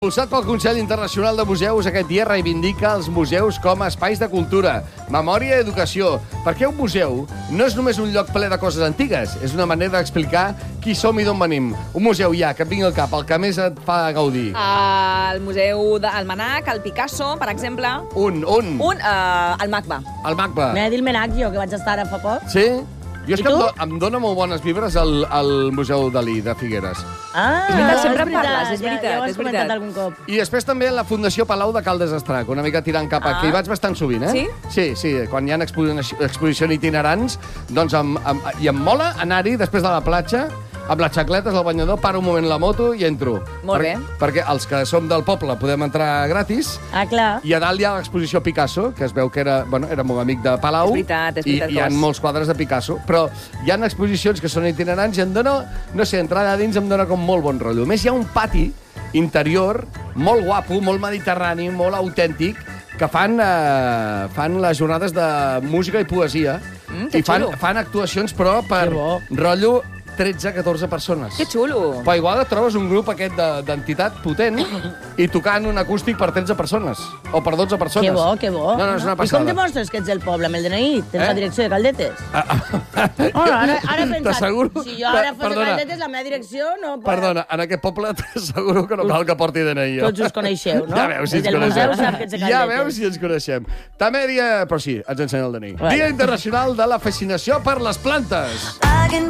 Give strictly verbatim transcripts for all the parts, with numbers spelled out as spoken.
Impulsat pel Consell Internacional de Museus, aquest dia reivindica els museus com a espais de cultura, memòria i educació. Perquè un museu no és només un lloc ple de coses antigues, és una manera d'explicar qui som i d'on venim. Un museu hi ha, que et vingui al cap, el que més et fa gaudir. Uh, el Museu del Manac, el Picasso, per exemple. Un, un. Un, uh, el MACBA. El MACBA. M'he dit el Menac, jo, que vaig estar ara fa poc. Sí? Jo és I que em, tu? do, em dóna molt bones vibres el, el Museu Dalí de Figueres. Ah, És veritat, sempre en veritat, parles, és veritat, Ja, ja ho has és comentat veritat. algun cop. I després també la Fundació Palau de Caldes d'Estrac, una mica tirant cap Ah. aquí. Hi vaig bastant sovint, eh? Sí? Sí, sí. Quan hi ha exposicions, exposicions itinerants, doncs em, em, i em mola anar-hi després de la platja, amb les xacletes al banyador, paro un moment la moto i entro. Molt bé. Perquè els que som del poble podem entrar gratis. Ah, clar. I a dalt hi ha l'exposició Picasso, que es veu que era, bueno, era molt amic de Palau. És veritat, és veritat I que hi ha vas. molts quadres de Picasso. Però hi ha exposicions que són itinerants i em dona, no sé, entrar allà dins em dona com molt bon rotllo. A més, hi ha un pati interior molt guapo, molt mediterrani, molt autèntic, que fan, eh, fan les jornades de música i poesia. Mm, que I fan, xulo. fan actuacions, però, per Que bo. rotllo tretze catorze persones. Que xulo. Però igual et trobes un grup aquest de- d'entitat potent i tocant un acústic per tretze persones. O per dotze persones. Que bo, que bo. No, no, és una I com passada. demostres que ets del poble, amb el D N I? Tens Eh? la direcció de Caldetes? Ah, ah, Oh, ara, ara he pensat, T'asseguro... si jo ara fos de Perdona, Caldetes, la meva direcció no... Perdona, en aquest poble t'asseguro que no cal que porti D N I. jo. Tots us coneixeu, no? Ja veus si El ens del coneixem. museu sap que ets de Ja Caldetes. veus si ens coneixem. També dia... Però sí, ens ensenya el D N I. Vale. Dia Internacional de la Fascinació per les Plantes.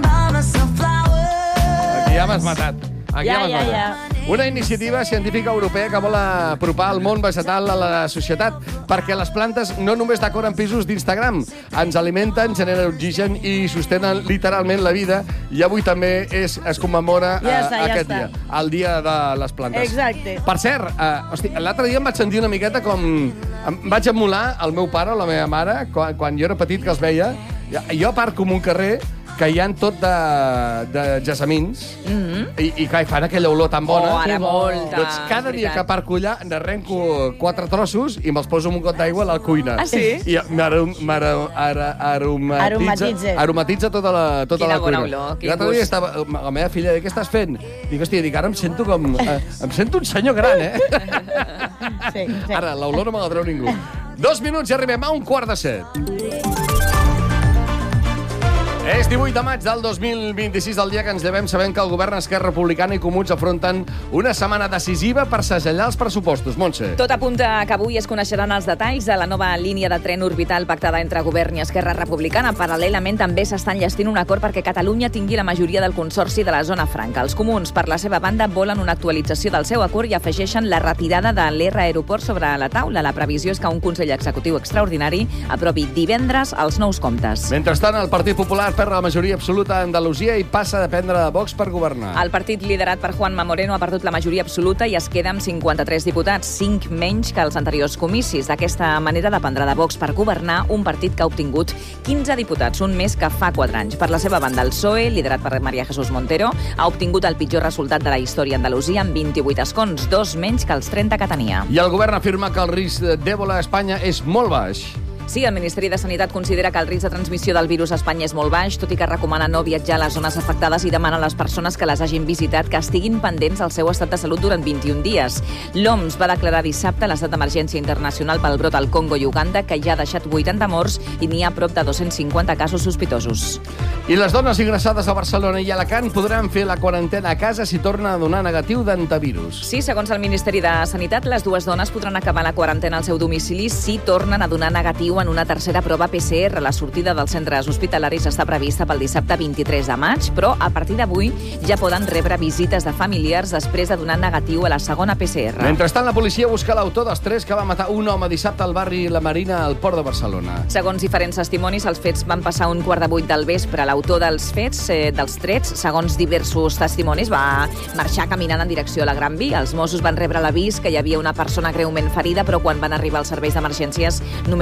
Aquí ja m'has matat. Aquí ja, Ja, m'has ja, matat. ja. Una iniciativa científica europea que vol apropar el món vegetal a la societat, perquè les plantes no només decoren pisos d'Instagram, ens alimenten, generen oxigen i sostenen literalment la vida, i avui també és, es commemora Ja eh, està, ja aquest està. dia, el dia de les plantes. Exacte. Per cert, eh, hosti, l'altre dia em vaig sentir una miqueta com... Em vaig emular el meu pare o la meva mare, quan, quan jo era petit, que els veia. Jo aparco en un carrer que hi ha tot de, de gessamins, Mm-hmm. i, i clar, fan aquella olor tan bona. Oh, ara Que bo. molta. Doncs cada dia que aparco allà n'arrenco quatre trossos i me'ls poso amb un got d'aigua a la cuina. Ah, sí? I m'arom- m'ara- ara- aromatitza, Aromatitza. aromatitza tota la, tota Quina la cuina. bona olor, quin I l'altre dia gust. estava, la meva filla, què estàs fent? Dic, hòstia, dic, ara em sento com... Eh, em sento un senyor gran, eh? Sí, sí. Ara, l'olor no me la treu ningú. Dos minuts i arribem a un quart de set. És divuit de maig del dos mil vint-i-sis, el dia que ens llevem sabent que el govern Esquerra Republicana i Comuns afronten una setmana decisiva per segellar els pressupostos. Montse. Tot apunta que avui es coneixeran els detalls de la nova línia de tren orbital pactada entre Govern i Esquerra Republicana. Paral·lelament, també s'estan llestint un acord perquè Catalunya tingui la majoria del consorci de la zona franca. Els comuns, per la seva banda, volen una actualització del seu acord i afegeixen la retirada de l'R Aeroport sobre la taula. La previsió és que un Consell Executiu extraordinari aprovi divendres els nous comptes. Mentrestant, el Partit Popular perd la majoria absoluta a Andalusia i passa a dependre de Vox per governar. El partit liderat per Juanma Moreno ha perdut la majoria absoluta i es queda amb cinquanta-tres diputats, cinc menys que els anteriors comicis. D'aquesta manera dependrà de Vox per governar un partit que ha obtingut quinze diputats, un més que fa quatre anys. Per la seva banda, el P S O E, liderat per María Jesús Montero, ha obtingut el pitjor resultat de la història a Andalusia amb vint-i-vuit escons, dos menys que els trenta que tenia. I el govern afirma que el risc d'èbola a Espanya és molt baix. Sí, el Ministeri de Sanitat considera que el risc de transmissió del virus a Espanya és molt baix, tot i que recomana no viatjar a les zones afectades i demana a les persones que les hagin visitat que estiguin pendents del seu estat de salut durant vint-i-un dies. L'O M S va declarar dissabte l'estat d'emergència internacional pel brot al Congo i Uganda, que ja ha deixat vuitanta morts i n'hi ha prop de dos-cents cinquanta casos sospitosos. I les dones ingressades a Barcelona i Alacant podran fer la quarantena a casa si torna a donar negatiu d'antivirus. Sí, segons el Ministeri de Sanitat, les dues dones podran acabar la quarantena al seu domicili si tornen a donar negatiu en una tercera prova P C R. La sortida dels centres hospitalaris està prevista pel dissabte vint-i-tres de maig, però a partir d'avui ja poden rebre visites de familiars després de donar negatiu a la segona P C R. Mentrestant, la policia busca l'autor dels tres que va matar un home dissabte al barri La Marina, al Port de Barcelona. Segons diferents testimonis, els fets van passar un quart de vuit del vespre. L'autor dels fets, eh, dels trets, segons diversos testimonis, va marxar caminant en direcció a la Gran Via. Els Mossos van rebre l'avís que hi havia una persona greument ferida, però quan van arribar els serveis d'emergències només van poder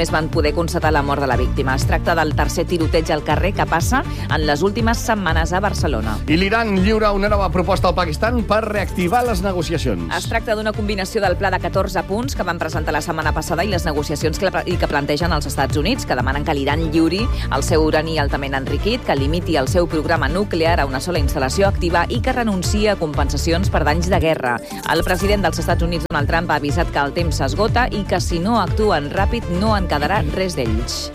poder constatar la mort de la víctima. Es tracta del tercer tiroteig al carrer que passa en les últimes setmanes a Barcelona. I l'Iran lliura una nova proposta al Pakistan per reactivar les negociacions. Es tracta d'una combinació del pla de catorze punts que van presentar la setmana passada i les negociacions que, i que plantegen els Estats Units, que demanen que l'Iran lliuri el seu urani altament enriquit, que limiti el seu programa nuclear a una sola instal·lació activa i que renuncia a compensacions per danys de guerra. El president dels Estats Units, Donald Trump, ha avisat que el temps s'esgota i que si no actuen ràpid no en quedarà res d'ells.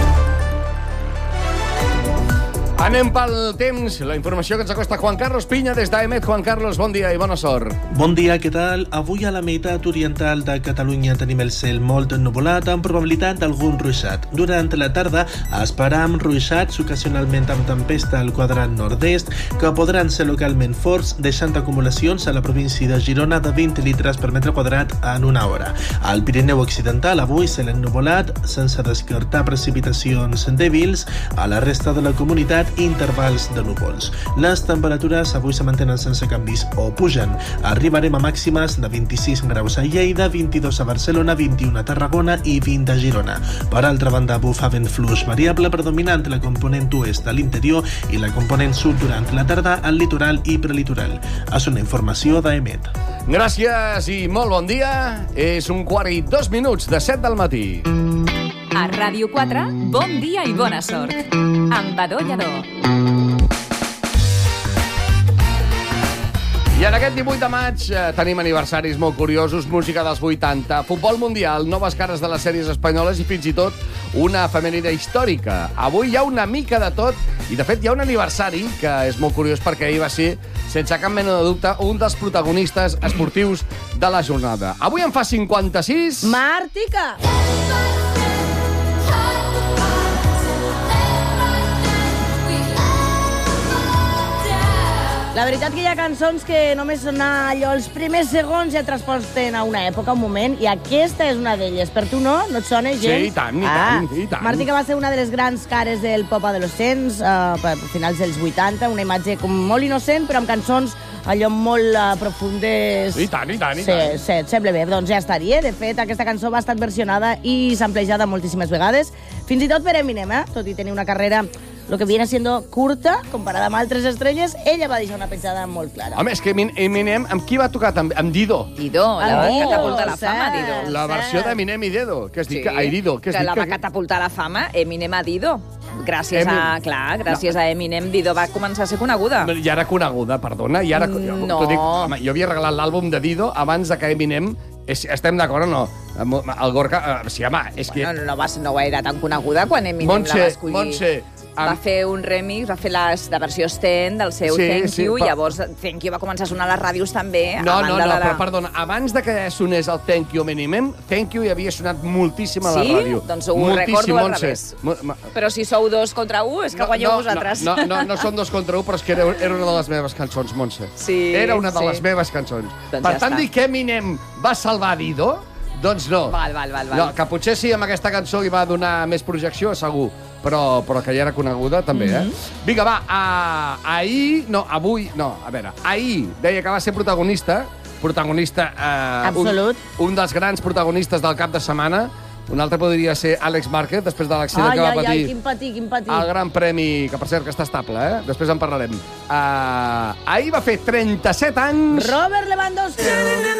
Anem pel temps. La informació que ens acosta Juan Carlos Piña des d'Aemet. Juan Carlos, bon dia i bona sort. Bon dia, què tal? Avui a la meitat oriental de Catalunya tenim el cel molt ennuvolat amb probabilitat d'algun ruixat. Durant la tarda esperam ruixats ocasionalment amb tempesta al quadrant nord-est que podran ser localment forts, deixant acumulacions a la província de Girona de vint litres per metre quadrat en una hora. Al Pirineu Occidental avui cel ennuvolat sense descartar precipitacions dèbils. A la resta de la comunitat intervals de núvols. Les temperatures avui se mantenen sense canvis o pugen. Arribarem a màximes de vint-i-sis graus a Lleida, vint-i-dos a Barcelona, vint-i-un a Tarragona i vint a Girona. Per altra banda, bufa vent fluix variable predominant la component oest a l'interior i la component sud durant la tarda al litoral i prelitoral. És una informació d'Aemet. Gràcies i molt bon dia. És un quart i dos minuts de set del matí. A Ràdio quatre, bon dia i bona sort. Amb Badó Lladó. I en aquest divuit de maig eh, tenim aniversaris molt curiosos, música dels vuitanta, futbol mundial, noves cares de les sèries espanyoles i fins i tot una efemèride històrica. Avui hi ha una mica de tot i, de fet, hi ha un aniversari que és molt curiós perquè ahir va ser, sense cap mena de dubte, un dels protagonistes esportius de la jornada. Avui en fa cinquanta-sis... Martica! La veritat que hi ha cançons que només sonar allò els primers segons ja transporten a una època, un moment, i aquesta és una d'elles. Per tu no? No et sona gens? Sí, i tant, i tant, i tant. Martica va ser una de les grans cares del pop adolescents, uh, a finals dels vuitanta, una imatge com molt innocent, però amb cançons allò molt uh, profundes. I tant, i tant, i sí, tant. Sí, et sembla bé. Doncs ja estaria. De fet, aquesta cançó va estar versionada i samplejada moltíssimes vegades, fins i tot per Eminem, eh? Tot i tenir una carrera lo que viene siendo curta, comparada amb altres estrelles, ella va deixar una petjada molt clara. Home, és que Eminem, amb qui va tocar també? Amb Dido. Dido, la va Oh, catapultar a la cert. fama, Dido. La versió d'Eminem i Dido. Què has dit? Que, ai, Dido. Què has que dit? la va catapultar a la fama, Eminem a Dido. Gràcies Emin- a, clar, gràcies no. a Eminem, Dido va començar a ser coneguda. Ja era coneguda, perdona. Ja era, No. Dic, home, jo havia regalat l'àlbum de Dido abans de que Eminem... És, estem d'acord o no? El Gorka... Sí, home, és que... No, no, va, ser- no era tan coneguda quan Eminem Montse, la va escollir. Montse, Va amb- fer un remix, va fer les, la versió Sten del seu Sí, Thank sí, You, però- i llavors Thank You va començar a sonar a les ràdios també. a No, no, banda no, de la... però perdona, abans de que sonés el Thank You Eminem, Thank You hi havia sonat moltíssim a la Sí? ràdio. Doncs ho Moltíssim, recordo al Montse. revés. Mo- ma- Però si sou dos contra un, és que guanyeu no, vosaltres. No, no, no, no són dos contra un, però és que era, era una de les meves cançons, Montse. Sí, Era una de sí. les meves cançons. Doncs per ja tant, està. dir que Eminem va salvar Dido, doncs no. Val, val, val, val. No, que potser sí, amb aquesta cançó hi va donar més projecció, segur, però, però que ja era coneguda, també, eh? Mhm. Vinga, va, uh, ahir... No, avui... No, a veure, ahir deia que va ser protagonista, protagonista... Uh, Absolut. Un, un dels grans protagonistes del cap de setmana. Un altre podria ser Àlex Márquez, després de l'accident Ai, que va ai, patir... ai, quin patir, quin patir. El Gran Premi, que per cert que està estable, eh? Després en parlarem. Uh, ahir va fer trenta-set anys... Robert Lewandowski.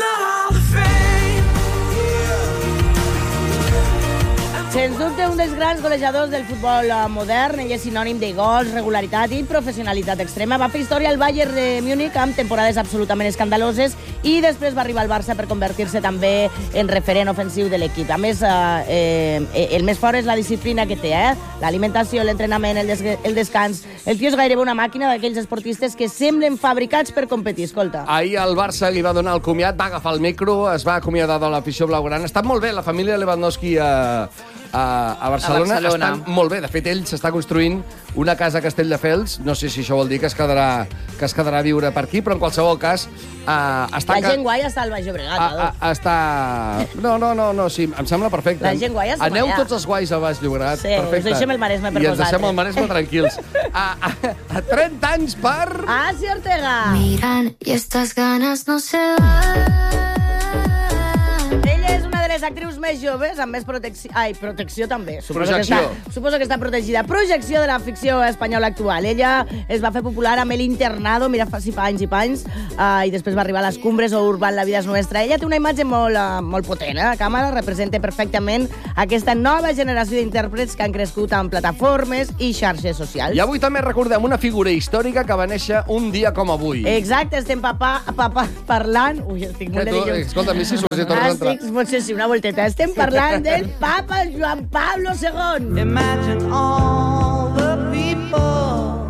Sens dubte, un dels grans golejadors del futbol eh, modern. Ell és sinònim de gols, regularitat i professionalitat extrema. Va fer història al Bayern de Múnich amb temporades absolutament escandaloses i després va arribar al Barça per convertir-se també en referent ofensiu de l'equip. A més, eh, eh, el més fort és la disciplina que té, eh? L'alimentació, l'entrenament, el, des el descans. El tio és gairebé una màquina d'aquells esportistes que semblen fabricats per competir, escolta. Ahir el Barça li va donar el comiat, va agafar el micro, es va acomiadar de l'afició blaugrana. Està molt bé, la família Lewandowski a, a, a Barcelona. A Barcelona. Estan molt bé. De fet, ell s'està construint una casa a Castelldefels. No sé si això vol dir que es quedarà, que es quedarà a viure per aquí, però en qualsevol cas... Uh, està La gent guai està al Baix Llobregat. A, Adolf. a, està... No, no, no, no, sí, em sembla perfecte. La gent guai està Aneu allà. tots els guais a Baix Llobregat. Sí, us perfecte. deixem el Maresme per I ens deixem vosaltres. el Maresme tranquils. A, a, a trenta anys per... Asi Ortega. Miran y estas ganas no se van. Ella és una de les actrius més més joves, amb més protecció... Ai, protecció també. Suposo Projecció. Que està, suposo que està protegida. Projecció de la ficció espanyola actual. Ella es va fer popular amb El Internado, mira, fa si fa anys i panys, uh, i després va arribar a Les Cumbres o Urbán, La vida és nuestra. Ella té una imatge molt, uh, molt potent, eh? La càmera representa perfectament aquesta nova generació d'intèrprets que han crescut en plataformes i xarxes socials. I avui també recordem una figura històrica que va néixer un dia com avui. Exacte, estem papà, papà parlant... Ui, estic molt Que tu, nerviós. escolta, a mi si s'ho sé, torna a entrar. Estic, potser sí, una volteta. Estem parlant del papa Joan Pablo segon. Imagine all the people.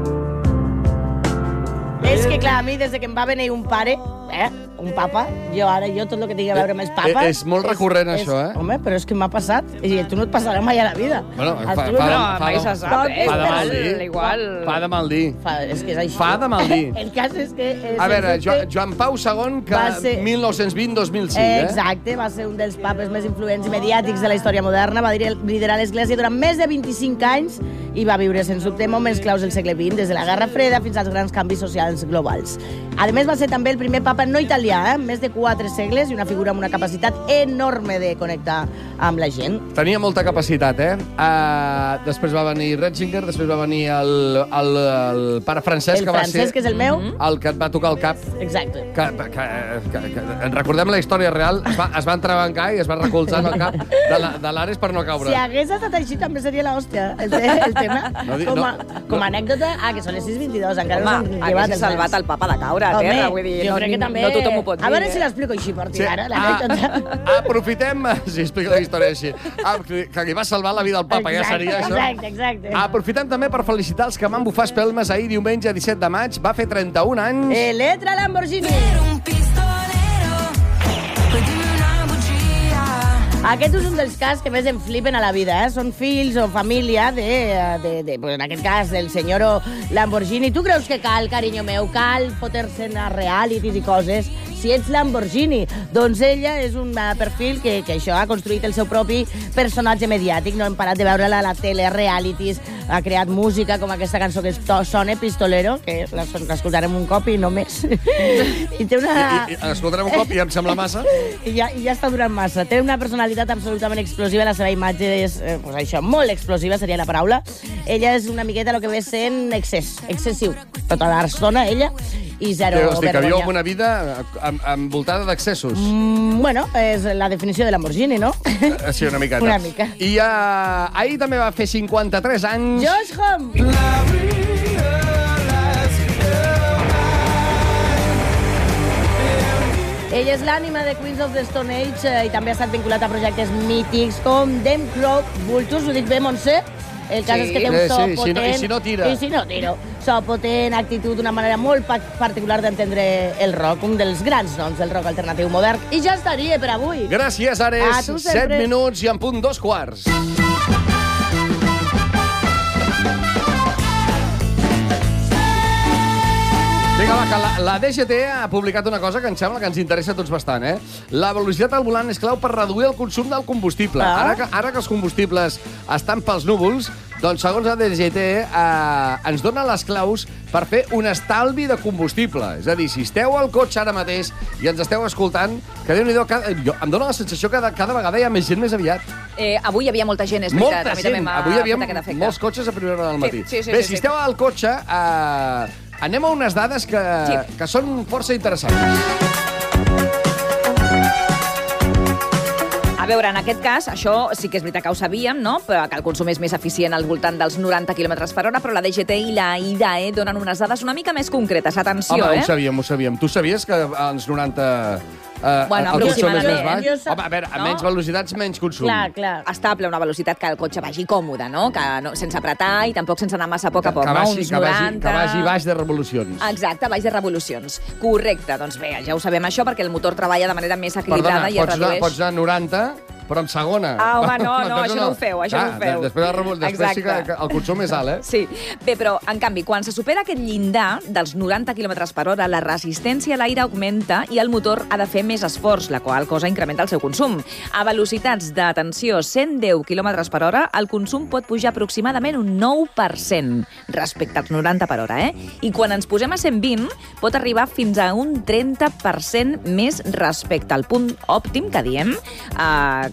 És que, clar, a mi, des de que em va venir un pare, eh, un papa, jo ara, jo tot el que tingui a veure amb els papes... Eh, és molt recurrent, és, això, eh? Home, però és que m'ha passat. I tu no et passarà mai a la vida. Bueno, A fa- tu fa- no. No, fa- mai se sap, eh? fa de mal dir. Igual... Fa de mal dir. Fa, és que és així. Fa de mal dir. El cas és que... És A veure, el Joan, Joan Pau segon, que Va ser- mil nou-cents vint a dos mil cinc, eh? Exacte, va ser un dels papes més influents i mediàtics de la història moderna, va dir- liderar l'Església durant més de vint-i-cinc anys i va viure, sens dubte, moments claus del segle vint, des de la Guerra Freda fins als grans canvis socials globals. A més, va ser també el primer papa no italià, eh? Més de quatre segles i una figura amb una capacitat enorme de connectar amb la gent. Tenia molta capacitat, eh? Uh, després va venir Ratzinger, després va venir el, el, el pare Francesc, El que va francès, ser que és el meu. el que et va tocar el cap. Exacte. Que, que, que, que, en recordem la història real, es va, es va entrebancar i es va recolzar en el cap de la- de l'Ares per no caure. Si hagués estat així, també seria l'hòstia, el, te- el tema. No di- com, a, no, com no. a anècdota, ah, que són les sis vint-i-dos, encara no Home, s'han llevat hagués els salvat nens. el papa de caure a Home, terra, vull dir, jo no, crec que també... no tothom ho pot dir. A veure eh? si l'explico així per Sí. tirar, eh, Ah, l'anècdota. aprofitem, si explico la història així, ah, que, que li va salvar la vida al papa, ja seria això. Exacte, exacte. Aprofitem també per felicitar els que van bufar espelmes ahir, diumenge disset de maig, va fer trenta-un anys. Eletra Lamborghini. Un pistolero, poi dimmi una bugia. Aquest és un dels casos que més em flipen a la vida, eh? Són fills o família de, de, de, de en aquest cas, del senyor Lamborghini. Tu creus que cal, carinyo meu, cal fotre-se a realities i coses? Si ets Lamborghini, doncs ella és un uh, perfil que, que això ha construït el seu propi personatge mediàtic. No hem parat de veure-la a la tele, realities, ha creat música com aquesta cançó que es to, sona Pistolero, que l'escoltarem un cop i no més. I té una... I, i, escoltarem un cop i em sembla massa. I ja, i ja està durant massa. Té una personalitat absolutament explosiva, la seva imatge és, eh, pues això, molt explosiva seria la paraula. Ella és una miqueta el que ve sent excés, excessiu. Tota l'estona, ella, i zero Que, hosti, que viu vergonya. amb una vida em- envoltada d'accessos. Mm, bueno, és la definició de Lamborghini, no? Eh, Sí, una miqueta. Una mica. I uh, ahir també va fer cinquanta-tres anys. Josh Homme. Ell és l'ànima de Queens of the Stone Age eh, i també ha estat vinculat a projectes mítics com Dem Crow Vultures, ho dic bé, Montse? El cas Sí. és que té un Sí, so sí, si potent... no- i si no tira. I si no tiro. So potent, actitud, una manera molt pa- particular d'entendre el rock, un dels grans noms del rock alternatiu modern. I ja estaria per avui. Gràcies, A Ares. tu Set sempre. minuts i en punt dos quarts. Vinga, va, que la, la D G T ha publicat una cosa que em sembla que ens interessa a tots bastant, eh? La velocitat al volant és clau per reduir el consum del combustible. Ah. Ara, que, ara que els combustibles estan pels núvols, doncs, segons la D G T, eh, ens dona les claus per fer un estalvi de combustible. És a dir, si esteu al cotxe ara mateix i ens esteu escoltant, que Déu-n'hi-do, cada, jo, em dóna la sensació que cada, cada vegada hi ha més gent més aviat. Eh, avui hi havia molta gent, és veritat. Molta a mi gent. també m'ha Avui hi havia fet aquest efecte. molts cotxes a primera hora del matí. Sí, sí, sí, Bé, sí, si sí. esteu al cotxe, eh, anem a unes dades que, Sí. que són força interessants. A veure, en aquest cas, això sí que és veritat que ho sabíem, no? Però que el consum és més eficient al voltant dels noranta quilòmetres per hora, però la D G T i la I D A E donen unes dades una mica més concretes. Atenció, Home, eh? ho sabíem, ho sabíem. Tu sabies que als noranta... Eh, Bueno, el consum és més aproximadament. baix? Jo sa- Home, a veure, a No? menys velocitats, menys consum. Clar, clar. Estable, una velocitat que el cotxe vagi còmode, no? Que no, sense apretar i tampoc sense anar massa a poc a poc, que, no? vagi, Uns que, vagi, noranta... que vagi baix de revolucions. Exacte, baix de revolucions. Correcte, doncs bé, ja ho sabem això perquè el motor treballa de manera més Perdona, equilibrada i es pots anar, redueix... pots anar a noranta, però en segona. Ah, home, no, no, Doncs això no ho feu, això no ho feu. Després, de revol... després sí que, Exacte. que el consum és alt, eh? Sí, bé, però, en canvi, quan se supera aquest llindar dels noranta quilòmetres per hora, la resistència a l'aire augmenta i el motor ha de fer més esforç, la qual cosa incrementa el seu consum. A velocitats d'atenció cent deu quilòmetres per hora, el consum pot pujar aproximadament un nou per cent respecte als noranta per hora, eh? I quan ens posem a cent vint, pot arribar fins a un trenta per cent més respecte al punt òptim, que diem, eh,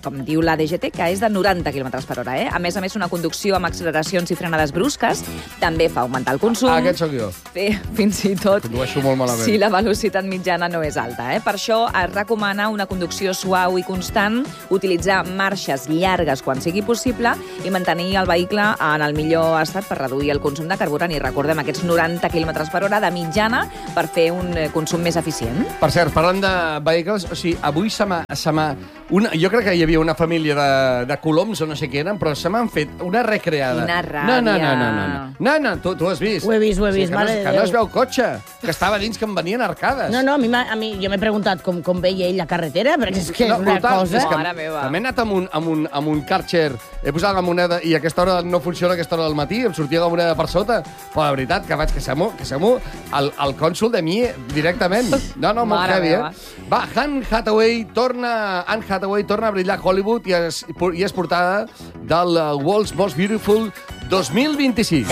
com diu la D G T, que és de noranta quilòmetres per hora. Eh? A més a més, una conducció amb acceleracions i frenades brusques també fa augmentar el consum. Ah, aquest sóc jo. Bé, fins i tot Condueixo molt malament. si la velocitat mitjana no és alta. Eh? Per això es recomana una conducció suau i constant, utilitzar marxes llargues quan sigui possible i mantenir el vehicle en el millor estat per reduir el consum de carburant. I recordem aquests noranta quilòmetres per hora de mitjana per fer un consum més eficient. Per cert, parlant de vehicles, o sigui, avui se m'ha... se m'ha- Una, jo crec que hi havia una família de, de coloms o no sé què eren, però se m'han fet una recreada. Quina ràbia. No, no, no, no, no. No, no, tu, tu has vist. Ho he vist, ho he vist, que no, mare de que no Déu. es veu cotxe, que estava dins que em venien arcades. No, no, a mi, m'ha- a mi jo m'he preguntat com, com veia ell la carretera, perquè és que és una brutal, cosa... és que Mare meva. també he anat amb un, amb un, amb un Karcher, he posat la moneda i a aquesta hora no funciona, a aquesta hora del matí, em sortia la moneda per sota. Però la veritat, que vaig que se-m'ho, que se-m'ho el, el cònsul de mi directament. No, no, molt Mare heavy, meva. eh? Va, Anne Hathaway torna, Anne Hathaway torna a brillar a Hollywood i és, i és portada del uh, World's Most Beautiful dos mil vint-i-sis.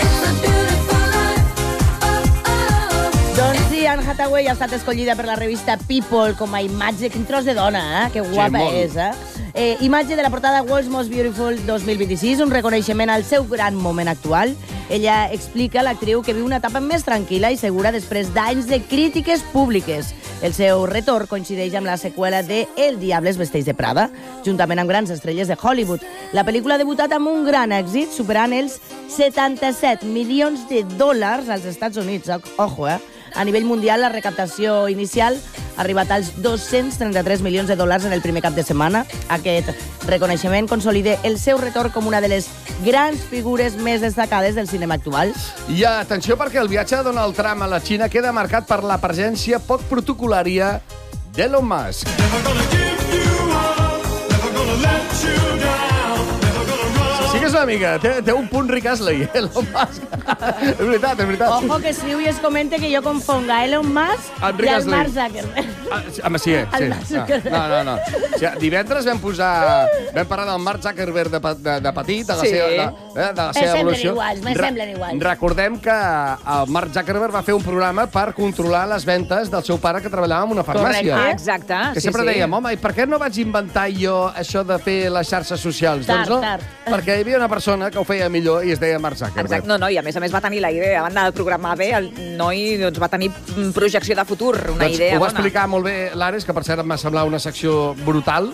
Doncs sí, Anne Hathaway ha estat escollida per la revista People com a imatge. Quin tros de dona, eh? Que guapa molt. és, eh? eh? Imatge de la portada World's Most Beautiful dos mil vint-i-sis, un reconeixement al seu gran moment actual. Ella explica, l'actriu, que viu una etapa més tranquil·la i segura després d'anys de crítiques públiques. El seu retorn coincideix amb la seqüela de El diable es vesteix de Prada, juntament amb grans estrelles de Hollywood. La pel·lícula ha debutat amb un gran èxit, superant els setanta-set milions de dòlars als Estats Units. Ojo, eh? A nivell mundial, la recaptació inicial ha arribat als dos-cents trenta-tres milions de dòlars en el primer cap de setmana. Aquest reconeixement consolida el seu retorn com una de les grans figures més destacades del cinema actual. I atenció, perquè el viatge de Donald Trump a la Xina queda marcat per la presència poc protocolària d'Elon Musk. Sí que és una mica, té, té un punt Rick Astley, Elon Musk. És veritat, és veritat. Ojo, que escriu i es comenta que jo confonga Elon Musk En i Rick el Astley. Mark Zuckerberg. Ah, sí, home, sí, eh? El sí. Mark Zuckerberg. No, no, no. O sigui, divendres vam posar... Vam parlar del Mark Zuckerberg de, pe- de, de petit, de la Sí. seva, de, eh, de la Me seva semblen evolució. iguals, me Re- semblen iguals. Recordem que el Mark Zuckerberg va fer un programa per controlar les ventes del seu pare que treballava en una farmàcia. Ah, exacte. Que sí, sempre sí. dèiem, home, i per què no vaig inventar jo això de fer les xarxes socials? Tard, doncs no, tard. perquè hi havia una persona que ho feia millor i es deia Mark Zuckerberg. Exacte, no, no, i a més a més va tenir la idea, a banda de programar bé, el noi doncs, va tenir mm, projecció de futur, una doncs idea ho va bona. explicar molt bé l'Ares, que per cert em va semblar una secció brutal,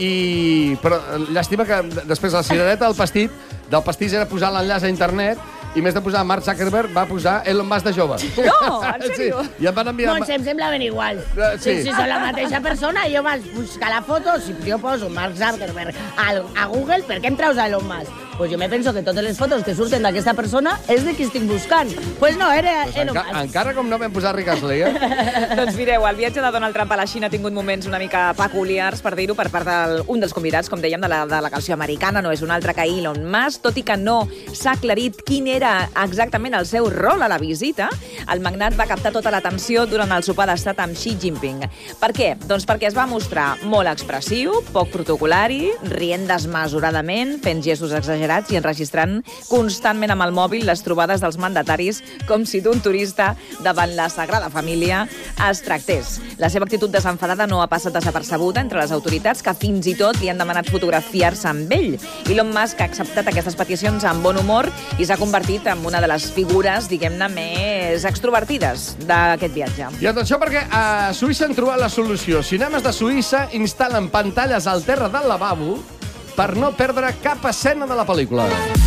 i però eh, llàstima que d- després la cirereta del pastit, del pastís era posar l'enllaç a internet, i més de posar Mark Zuckerberg va posar Elon Musk de jove. No, en sèrio? Sí, i em van enviar... Doncs em semblaven igual. Eh, sí. Si, si són la mateixa persona, jo vaig buscar la foto, si jo poso Mark Zuckerberg al, a Google, per què em traus a Elon Musk? Pues jo me penso que totes les fotos que surten d'aquesta persona és de qui estic buscant. Pues no, era Pues Elon enca Musk. encara com no vam posar Rick Astley, eh? Doncs mireu, el viatge de Donald Trump a la Xina ha tingut moments una mica peculiars, per dir-ho, per part d'un dels convidats, com dèiem, de la delegació americana, no és un altre que Elon Musk, tot i que no s'ha aclarit quin era exactament el seu rol a la visita, el magnat va captar tota l'atenció durant el sopar d'estat amb Xi Jinping. Per què? Doncs perquè es va mostrar molt expressiu, poc protocolari, rient desmesuradament, fent gestos exagerats i enregistrant constantment amb el mòbil les trobades dels mandataris com si d'un turista davant la Sagrada Família es tractés. La seva actitud desenfadada no ha passat desapercebuda entre les autoritats, que fins i tot li han demanat fotografiar-se amb ell. Elon Musk ha acceptat aquestes peticions amb bon humor i s'ha convertit en una de les figures, diguem-ne, més extrovertides d'aquest viatge. I atenció, perquè a Suïssa han trobat la solució. Cinemes de Suïssa instal·len pantalles al terra del lavabo per no perdre cap escena de la pel·lícula.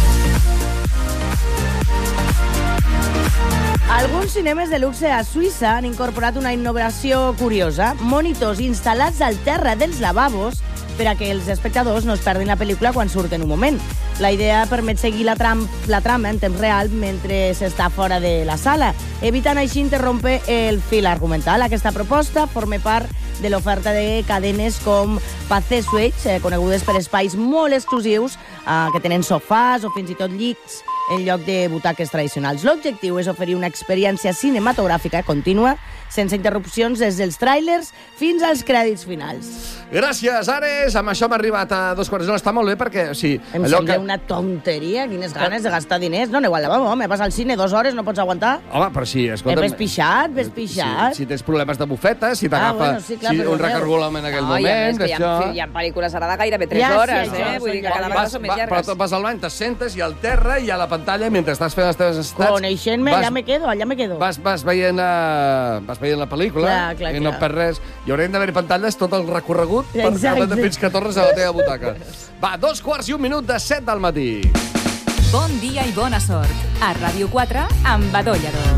Alguns cinemes de luxe a Suïssa han incorporat una innovació curiosa, monitors instal·lats al terra dels lavabos per a que els espectadors no es perdin la pel·lícula quan surten un moment. La idea permet seguir la, tram la trama en temps real mentre s'està fora de la sala, evitant així interrompre el fil argumental. Aquesta proposta forma part de l'oferta de cadenes com Pathé Suites, eh, conegudes per espais molt exclusius, eh, que tenen sofàs o fins i tot llits en lloc de butaques tradicionals. L'objectiu és oferir una experiència cinematogràfica contínua, sense interrupcions des dels tràilers fins als crèdits finals. Gràcies, Ares. Amb això hem arribat a dos quarts d'una. Està molt bé perquè... O sigui, Em allò sembla que... una tonteria, quines ganes de gastar diners. No, no, igual, vamos, me vas al cine dues hores, no pots aguantar. Home, però sí, Eh, escolta'm... ves pixat, ves pixat. Si, si tens problemes de bufeta, si t'agafa Ah, bueno, sí, clar, si però un Déu. recargolament en aquell No, i a moment, més que hi ha, això... hi ha pel·lícules ara de gairebé tres Ja, sí, hores, això, eh? això Vull dir que ja. cada Vas, vegada són més va, però llargues. tu vas al bany, te sentes i al terra i a la pantalla, mentre estàs fent les teves estats... Coneixent-me, vas- allà me quedo, allà me quedo. Vas, vas, veient, uh, vas veient la pel·lícula Clar, clar, i no clar. perds res. I haurem d'haver pantalles tot el recorregut per Exacte. acabar fins que tornes a la teva butaca. Va, dos quarts i un minut de set del matí. Bon dia i bona sort. A Ràdio quatre, amb Badollador.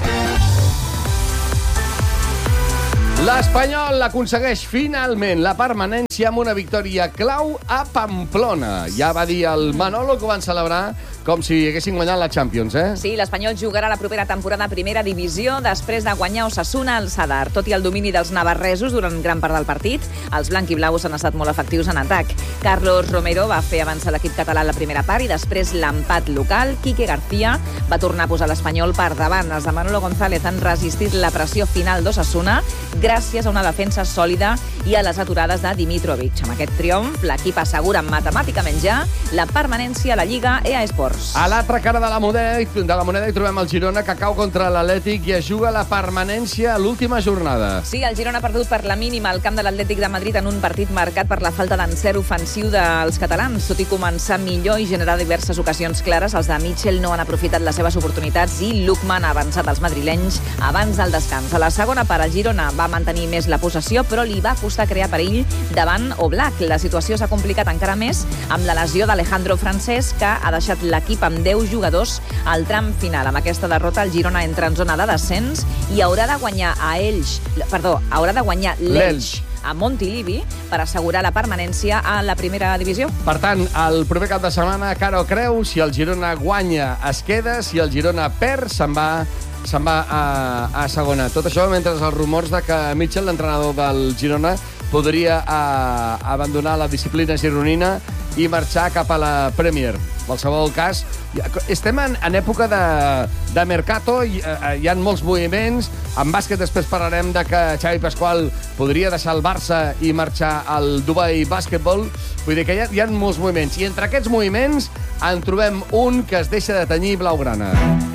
L'Espanyol aconsegueix finalment la permanència amb una victòria clau a Pamplona. Ja va dir el Manolo que ho van celebrar com si haguessin guanyat la Champions, eh? Sí, l'Espanyol jugarà la propera temporada a Primera Divisió després de guanyar Osasuna al Sadar. Tot i el domini dels navarresos durant gran part del partit, els blanc-i-blaus han estat molt efectius en atac. Carlos Romero va fer avançar l'equip català en la primera part i després l'empat local. Quique García va tornar a posar l'Espanyol per davant. Els de Manolo González han resistit la pressió final d'Osasuna gràcies a una defensa sòlida i a les aturades de Dimitrovic. Amb aquest triomf, l'equip assegura matemàticament ja la permanència a la Lliga E A Sports. A l'altra cara de la moneda, de la moneda hi trobem el Girona, que cau contra l'Atlètic i es juga la permanència a l'última jornada. Sí, el Girona ha perdut per la mínima al camp de l'Atlètic de Madrid en un partit marcat per la falta d'encert ofensiu dels catalans. Tot i començar millor i generar diverses ocasions clares, els de Mitchell no han aprofitat les seves oportunitats i Lukman ha avançat als madrilenys abans del descans. A la segona part, el Girona va mantenir més la possessió, però li va costar crear perill davant Oblak. La situació s'ha complicat encara més amb la lesió d'Alejandro Francés, que ha deixat l'equip amb deu jugadors al tram final. Amb aquesta derrota, el Girona entra en zona de descens i haurà de guanyar a Elx, perdó, haurà de guanyar l'Elx a Montilivi per assegurar la permanència a la primera divisió. Per tant, el proper cap de setmana, cara o creu, si el Girona guanya, es queda, si el Girona perd, se'n va se'n va a, a segona. Tot això mentre els rumors de que Mitchell, l'entrenador del Girona, podria a, abandonar la disciplina gironina i marxar cap a la Premier. En qualsevol cas, estem en, en època de, de mercato, hi, hi ha molts moviments. En bàsquet després parlarem de que Xavi Pasqual podria deixar el Barça i marxar al Dubai Basketball. Vull dir que hi ha, hi ha molts moviments. I entre aquests moviments en trobem un que es deixa de tenyir blaugrana.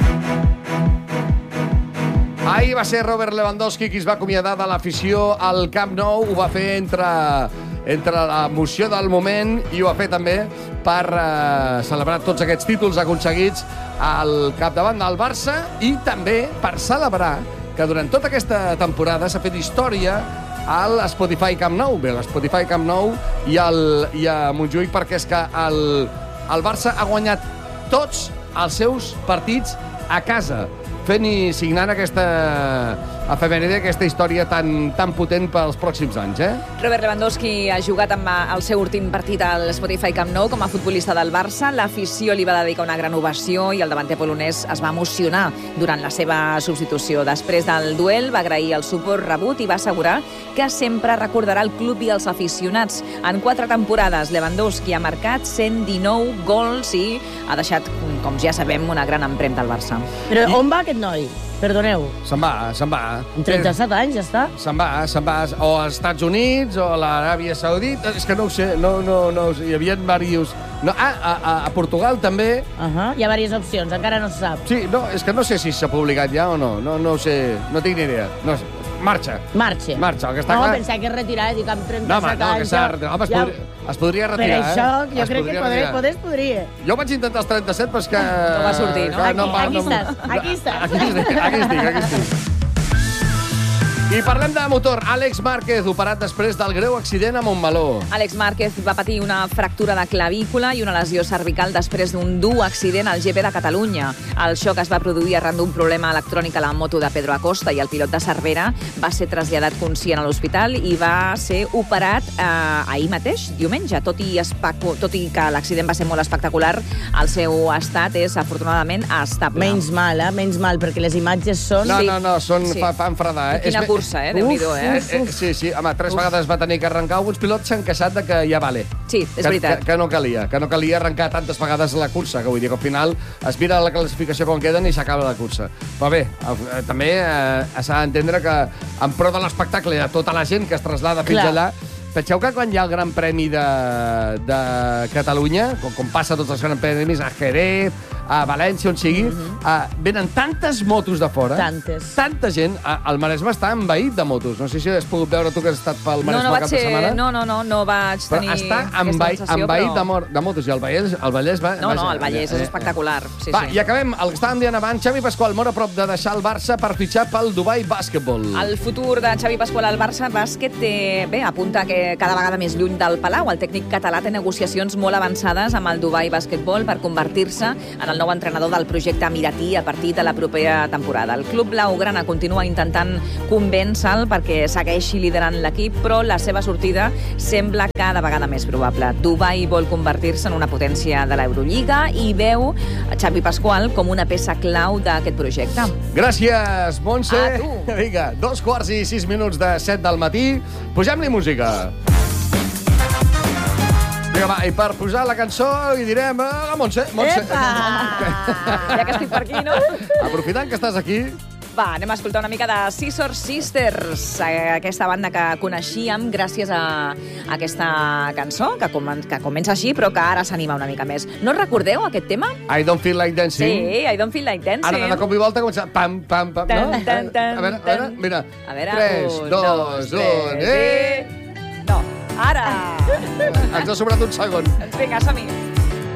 Ahir va ser Robert Lewandowski qui es va acomiadar de l'afició al Camp Nou. Ho va fer entre, entre l'emoció del moment i ho va fer també per eh, celebrar tots aquests títols aconseguits al capdavant del Barça i també per celebrar que durant tota aquesta temporada s'ha fet història a l'Spotify Camp Nou. Bé, l'Spotify Camp Nou i, el, i a Montjuïc, perquè és que el, el Barça ha guanyat tots els seus partits a casa, fent i signant aquesta efemèride, aquesta història tan, tan potent pels pròxims anys, eh? Robert Lewandowski ha jugat amb el seu últim partit al Spotify Camp Nou com a futbolista del Barça. L'afició li va dedicar una gran ovació i el davanter polonès es va emocionar durant la seva substitució. Després del duel va agrair el suport rebut i va assegurar que sempre recordarà el club i els aficionats. En quatre temporades, Lewandowski ha marcat cent dinou gols i ha deixat, com ja sabem, una gran empremta al Barça. Però on va aquest noi? Perdoneu. Se'n va, se'n va. Amb trenta-set anys ja està. Se'n va, se'n va o als Estats Units o a l'Aràbia Saudita. És que no ho sé, no, no, no ho sé. Hi havia diversos... No, ah, a, a, a Portugal també. Uh -huh. Hi ha diverses opcions, encara no se sap. Sí, no, és que no sé si s'ha publicat ja o no. No, no ho sé, no tinc ni idea. No sé. Marxa. Marxa. Marxa, el que està no, clar... pensava que es retirar, dic, amb trenta-set No, home, no, que anys... s'ha ja- retirat. Home, es, ja- podria, es podria Per retirar, això, eh? jo Es crec que podria podré, retirar. poder, podria. Jo vaig intentar als trenta-set, però és que... No va sortir, no? Clar, Aquí- em va- aquí em- estàs, aquí estàs. Aquí estic, aquí estic, aquí estic. I parlem de motor. Àlex Márquez, operat després del greu accident a Montmeló. Àlex Márquez va patir una fractura de clavícula i una lesió cervical després d'un dur accident al G P de Catalunya. El xoc es va produir arran d'un problema electrònic a la moto de Pedro Acosta i el pilot de Cervera va ser traslladat conscient a l'hospital i va ser operat eh, ahir mateix, diumenge. Tot i, especu... Tot i que l'accident va ser molt espectacular, el seu estat és afortunadament estable. Menys mal, eh? Menys mal, perquè les imatges són... No, Sí. no, no, són, Sí. fa, fan fredar, eh? Quina És, cursa cursa, eh? Déu-n'hi-do, eh? Eh, eh, sí, sí, home, tres vegades va tenir que arrencar. Alguns pilots s'han queixat de que ja vale. Sí, és que, veritat. Que, que no calia, que no calia arrencar tantes vegades la cursa, que vull dir que al final es mira la classificació com queden i s'acaba la cursa. Però bé, eh, també eh, s'ha d'entendre que en pro de l'espectacle de tota la gent que es traslada fins Clar. allà, penseu que quan hi ha el Gran Premi de, de Catalunya, com, com passa tots els Gran Premis, a Jerez, a València, on sigui, mm -hmm. uh, venen tantes motos de fora, Tantes. tanta gent, uh, el Maresme està envaït de motos. No sé si has pogut veure tu que has estat pel No, Maresme no el vaig cap de ser... setmana. No, no, no, no vaig Però tenir està aquesta envaït, sensació, envaït però... de, mor, de motos, i el Vallès, el Vallès va... No, vaja, no, el Vallès eh, és eh, espectacular. Sí, Va, sí. i acabem el que estàvem dient abans. Xavi Pasqual mor a prop de deixar el Barça per fitxar pel Dubai Basketball. El futur de Xavi Pasqual al Barça Bàsquet té, bé, apunta que cada vegada més lluny del Palau. El tècnic català té negociacions molt avançades amb el Dubai Basketball per convertir-se en el nou entrenador del projecte emiratí a partir de la propera temporada. El club blaugrana continua intentant convèncer-lo perquè segueixi liderant l'equip, però la seva sortida sembla cada vegada més probable. Dubai vol convertir-se en una potència de l'Eurolliga i veu a Xavi Pasqual com una peça clau d'aquest projecte. Gràcies, Montse. A tu. Vinga, dos quarts i sis minuts de set del matí. Posem-li música. Vinga, va, i per posar la cançó hi direm a la Montse. Montse. Epa! Ja que estic per aquí, no? Aprofitant que estàs aquí, Va, anem a escoltar una mica de Scissor Sisters, eh, aquesta banda que coneixíem gràcies a aquesta cançó, que, com, que comença així, però que ara s'anima una mica més. No recordeu aquest tema? I don't feel like dancing. Sí, I don't feel like dancing. Ara, de cop i volta, comença pam, pam, pam, no? Tan, tan, tan, a veure, a veure, tan. mira. A veure, tres, un, dos, dos, un, tres, i... i... No, ara! Ens ha sobrat un segon. Vinga, som-hi.